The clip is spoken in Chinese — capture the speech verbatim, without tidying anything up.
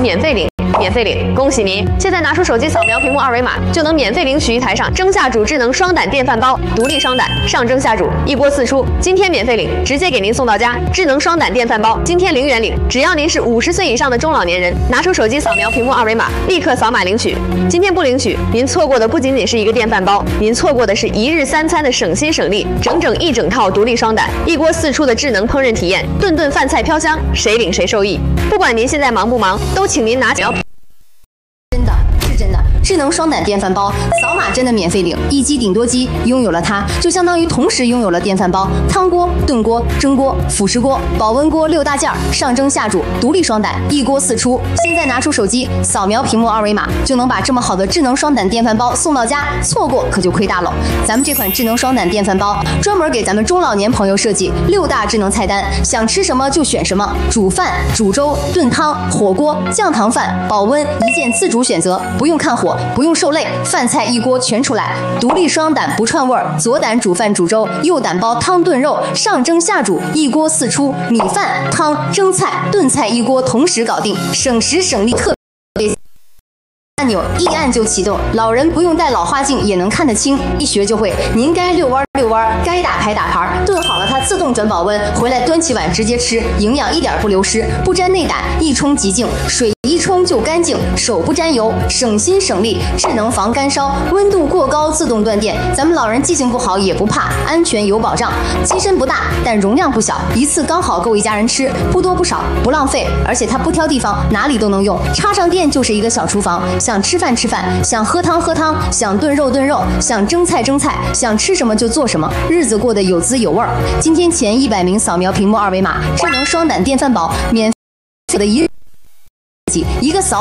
免费领。 免费领，恭喜您！现在拿出手机扫描屏幕二维码，就能免费领取一台上蒸下煮智能双胆电饭煲，独立双胆，上蒸下煮，一锅四出。今天免费领，直接给您送到家。智能双胆电饭煲，今天零元领，只要您是五十岁以上的中老年人，拿出手机扫描屏幕二维码，立刻扫码领取。今天不领取，您错过的不仅仅是一个电饭煲，您错过的是一日三餐的省心省力，整整一整套独立双胆，一锅四出的智能烹饪体验，顿顿饭菜飘香，谁领谁受益。不管您现在忙不忙，都请您拿起。 智能双胆电饭煲，扫码真的免费领，一机顶多机，拥有了它，就相当于同时拥有了电饭煲、汤锅、炖锅、蒸锅、辅食锅、保温锅六大件儿，上蒸下煮，独立双胆，一锅四出。现在拿出手机，扫描屏幕二维码，就能把这么好的智能双胆电饭煲送到家，错过可就亏大了。咱们这款智能双胆电饭煲，专门给咱们中老年朋友设计六大智能菜单，想吃什么就选什么，煮饭、煮粥、炖汤、火锅、酱糖饭、保温，一键自主选择，不用看火。 不用受累，饭菜一锅全出来，独立双胆不串味儿，左胆煮饭煮粥，右胆煲汤炖肉，上蒸下煮，一锅四出，米饭、汤、蒸菜、炖菜一锅同时搞定，省时省力，特别。 按钮一按就启动，老人不用戴老花镜也能看得清，一学就会。您该遛弯遛弯，该打牌打牌，炖好了它自动转保温，回来端起碗直接吃，营养一点不流失，不沾内胆，一冲即净，水一冲就干净，手不沾油，省心省力，智能防干烧，温度过高自动断电，咱们老人记性不好也不怕，安全有保障。机身不大，但容量不小，一次刚好够一家人吃，不多不少，不浪费，而且它不挑地方，哪里都能用，插上电就是一个小厨房。 想吃饭吃饭，想喝汤喝汤，想炖肉炖肉，想蒸菜蒸菜，想吃什么就做什么，日子过得有滋有味儿。今天前一百名扫描屏幕二维码，智能双胆电饭煲免费的一日一个扫。